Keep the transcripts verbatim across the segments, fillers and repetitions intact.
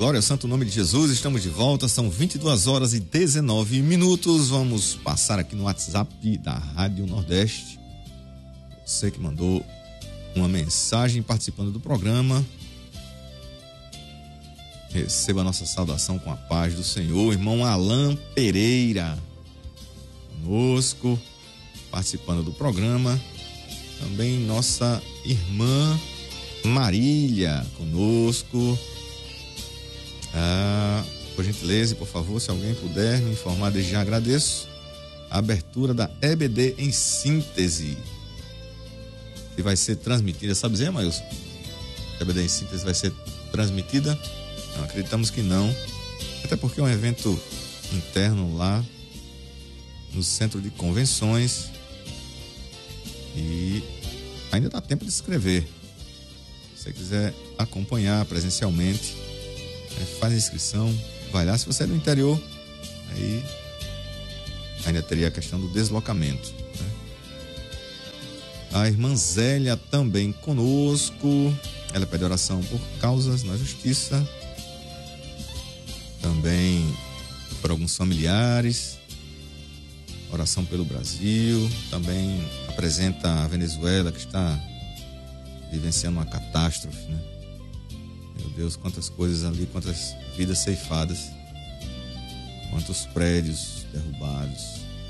Glória ao santo nome de Jesus, estamos de volta, são vinte e duas horas e dezenove minutos. Vamos passar aqui no WhatsApp da Rádio Nordeste. Você que mandou uma mensagem participando do programa, receba a nossa saudação com a paz do Senhor. Irmão Alain Pereira conosco, participando do programa. Também nossa irmã Marília conosco. Ah, por gentileza, por favor, se alguém puder me informar, desde já agradeço. A abertura da E B D em síntese, que vai ser transmitida, sabe dizer, Maílson? A E B D em síntese vai ser transmitida? Não, acreditamos que não, até porque é um evento interno lá no centro de convenções e ainda dá tempo de se inscrever. Se você quiser acompanhar presencialmente, faz a inscrição, vai lá. Se você é do interior, aí ainda teria a questão do deslocamento, né? A irmã Zélia também conosco, ela pede oração por causas na justiça, também por alguns familiares, oração pelo Brasil, também apresenta a Venezuela, que está vivenciando uma catástrofe, né? Meu Deus, quantas coisas ali, quantas vidas ceifadas, quantos prédios derrubados.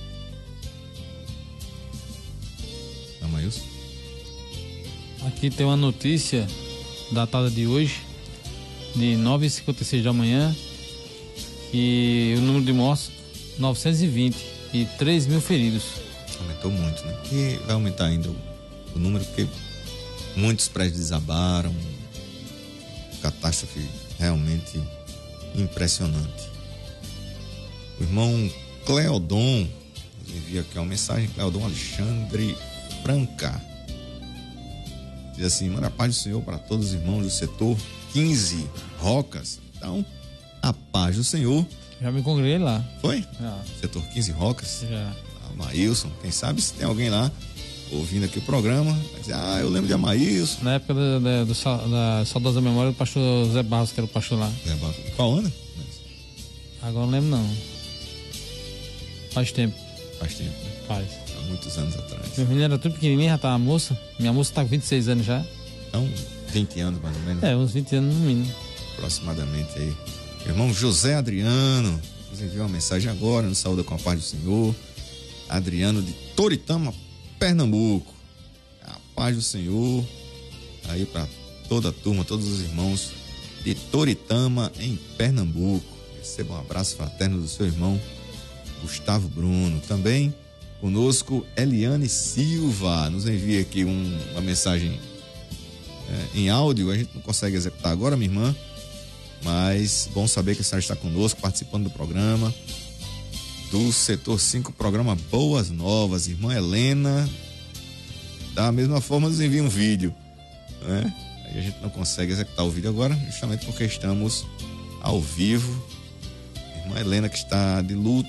Amailson? Aqui tem uma notícia datada de hoje, de nove e cinquenta e seis da manhã, que o número de mortos novecentos e vinte e três mil feridos. Aumentou muito, né? E vai aumentar ainda o, o número, porque muitos prédios desabaram. Catástrofe realmente impressionante. O irmão Cleodon nos envia aqui uma mensagem. Cleodon Alexandre Franca diz assim: manda a paz do Senhor para todos os irmãos do setor quinze Rocas. Então, a paz do Senhor. Já me congreguei lá. Foi? Já. Setor quinze Rocas? Já. Amailson, quem sabe se tem alguém lá ouvindo aqui o programa, vai dizer, ah, eu lembro de Amailson. Na época da, da, do, da saudosa memória do pastor Zé Barros, que era o pastor lá. Zé Barros. Qual ano? Agora não lembro não. Faz tempo. Faz tempo, né? Faz. Há muitos anos atrás. Meu menino era tudo pequenininho, já tava moça. Minha moça tá com vinte e seis anos já. Então, vinte anos mais ou menos. É, uns vinte anos no mínimo. Aproximadamente aí. Meu irmão José Adriano nos enviou uma mensagem agora, nos saúda com a paz do Senhor. Adriano de Toritama, Pernambuco. A paz do Senhor aí para toda a turma, todos os irmãos de Toritama, em Pernambuco. Receba um abraço fraterno do seu irmão Gustavo Bruno. Também conosco Eliane Silva nos envia aqui um, uma mensagem é, em áudio. A gente não consegue executar agora, minha irmã, mas bom saber que a senhora está conosco, participando do programa do Setor cinco, programa Boas Novas. Irmã Helena, da mesma forma, nos envia um vídeo, né? Aí a gente não consegue executar o vídeo agora, justamente porque estamos ao vivo. Irmã Helena, que está de luto,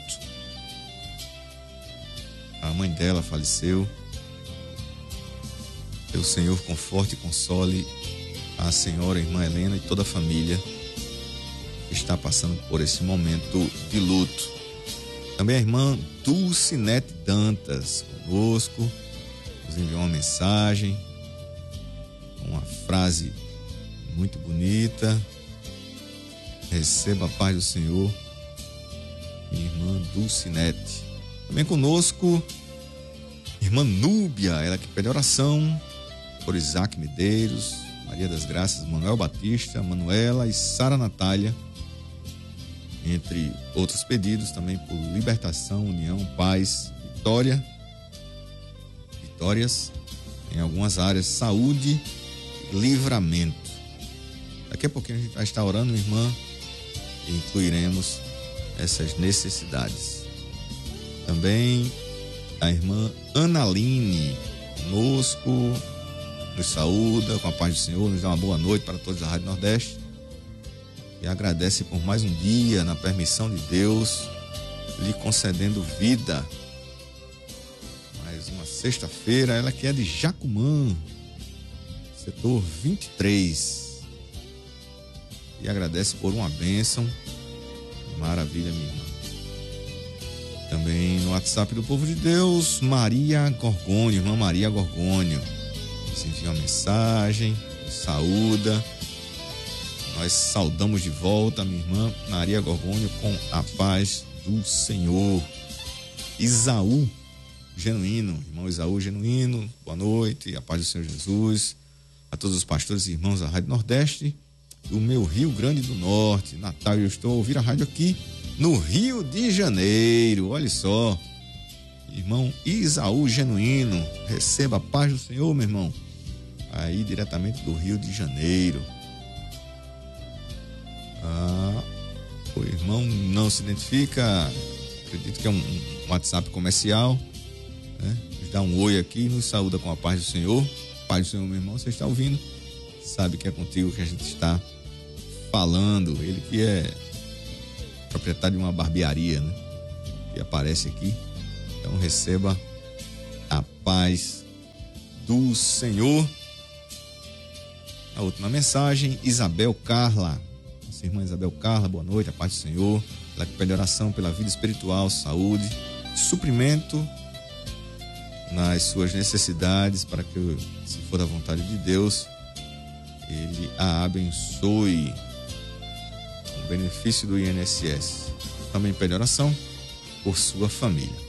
a mãe dela faleceu. Que o Senhor conforte e console a senhora, a irmã Helena e toda a família que está passando por esse momento de luto. Também a irmã Dulcinete Dantas conosco, nos enviou uma mensagem, uma frase muito bonita: receba a paz do Senhor, minha irmã Dulcinete. Também conosco irmã Núbia, ela que pede oração por Isaac Medeiros, Maria das Graças, Manuel Batista, Manuela e Sara Natália, entre outros pedidos, também por libertação, união, paz, vitória, vitórias em algumas áreas, saúde, livramento. Daqui a pouquinho a gente vai estar orando, minha irmã, e incluiremos essas necessidades. Também a irmã Analine conosco, nos saúda com a paz do Senhor, nos dá uma boa noite para todos da Rádio Nordeste e agradece por mais um dia, na permissão de Deus, lhe concedendo vida. Mais uma sexta-feira, ela que é de Jacumã, setor vinte e três. e agradece por uma bênção. Maravilha, minha irmã. Também no WhatsApp do Povo de Deus, Maria Gorgônio, irmã Maria Gorgônio. Você envia uma mensagem, saúda. Nós saudamos de volta, minha irmã Maria Gorgônio, com a paz do Senhor. Isaú Genuíno, irmão Isaú Genuíno, boa noite, a paz do Senhor Jesus. A todos os pastores e irmãos da Rádio Nordeste, do meu Rio Grande do Norte. Natal, eu estou a ouvir a rádio aqui no Rio de Janeiro. Olha só, irmão Isaú Genuíno, receba a paz do Senhor, meu irmão, aí diretamente do Rio de Janeiro. Ah, o irmão não se identifica, acredito que é um, um WhatsApp comercial, né? Nos dá um oi aqui, nos saúda com a paz do Senhor. Paz do Senhor, meu irmão, você está ouvindo, sabe que é contigo que a gente está falando. Ele que é proprietário de uma barbearia, né? Que aparece aqui. Então receba a paz do Senhor. A última mensagem, Isabel Carla. Nossa irmã Isabel Carla, boa noite, a paz do Senhor. Ela que pede oração pela vida espiritual, saúde, suprimento nas suas necessidades, para que, se for da vontade de Deus, Ele a abençoe com o benefício do I N S S. Também pede oração por sua família.